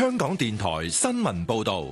香港電台新聞報道。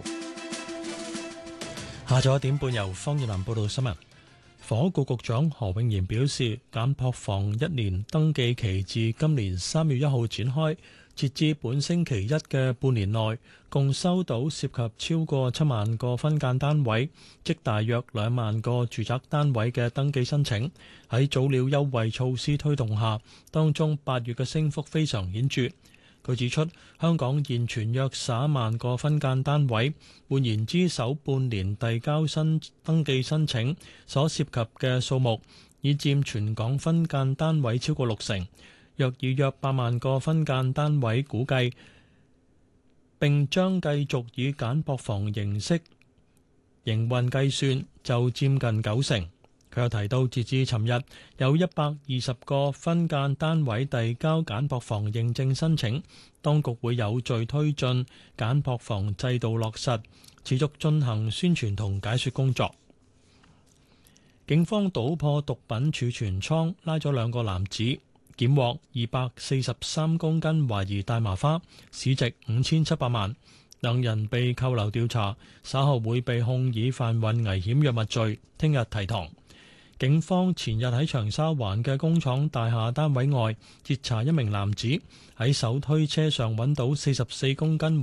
下晝1點半由方月蘭報道新聞。房屋局局長何永賢表示，簡樸房1年登記期自今年3月1號展開，截至本星期一嘅半年內，共收到涉及超過7萬個分間單位，即大約2萬個住宅單位嘅登記申請。喺早鳥優惠措施推動下，當中8月嘅升幅非常顯著。佢指出，香港現存約11萬個分間單位，換言之，首半年遞交登記申請所涉及嘅數目，已佔全港分間單位超過60%。若以約8萬個分間單位估計，並將繼續以簡樸房形式營運計算，就佔近90%。佢又提到，截至尋日，有120個分間單位遞交簡樸房認證申請，當局會有序推進簡樸房制度落實，持續進行宣傳同解說工作。警方搗破毒品儲存倉，拉咗2個男子，檢獲243公斤懷疑大麻花，市值5700萬。兩人被扣留調查，稍後會被控以販運危險藥物罪，聽日提堂。警方前日喺長沙灣嘅工廠大廈單位外截查一名男子，喺手推車上揾到44公斤